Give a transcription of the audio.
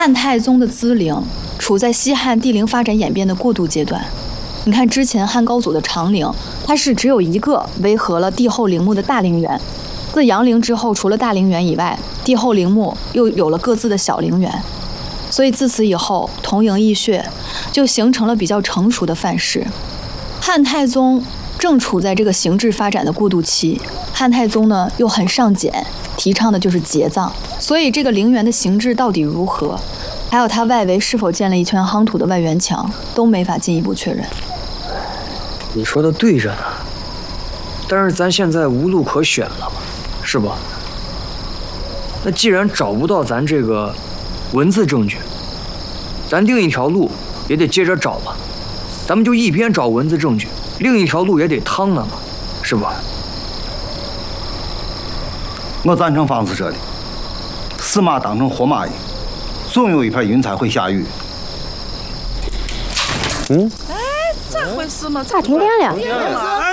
汉太宗的资陵处在西汉帝陵发展演变的过渡阶段。你看，之前汉高祖的长陵，它是只有一个围合了帝后陵墓的大陵园。自杨陵之后，除了大陵园以外，帝后陵墓又有了各自的小陵园。所以自此以后，铜营义穴就形成了比较成熟的范式。汉太宗正处在这个形制发展的过渡期，汉太宗呢又很尚简，提倡的就是节葬。所以这个陵园的形制到底如何，还有它外围是否建了一圈夯土的外圆墙，都没法进一步确认。 你说的对着呢，但是咱现在无路可选了，是吧？那既然找不到咱这个文字证据，咱另一条路也得接着找吧。咱们就一边找文字证据，另一条路也得趟了嘛，是吧？ 我赞成方子说的，死马当成活马医，总有一片云彩会下雨。 咋回事嘛？咋停电了？